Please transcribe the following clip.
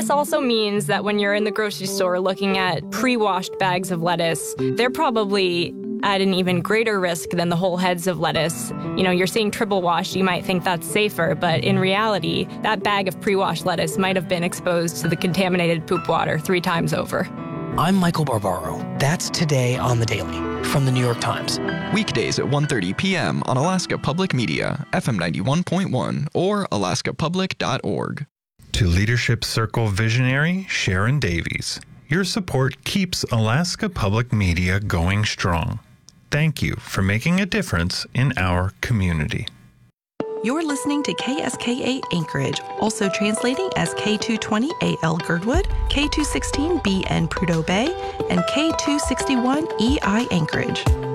This also means that when you're in the grocery store looking at pre-washed bags of lettuce, they're probably at an even greater risk than the whole heads of lettuce. You know, you're seeing triple washed, you might think that's safer, but in reality, that bag of pre-washed lettuce might have been exposed to the contaminated poop water 3 times over. I'm Michael Barbaro. That's Today on the Daily from the New York Times. Weekdays at 1:30 p.m. on Alaska Public Media, FM 91.1 or alaskapublic.org. To Leadership Circle visionary Sharon Davies, your support keeps Alaska Public Media going strong. Thank you for making a difference in our community. You're listening to KSKA Anchorage, also translating as K220AL Girdwood, K216BN Prudhoe Bay, and K261EI Anchorage.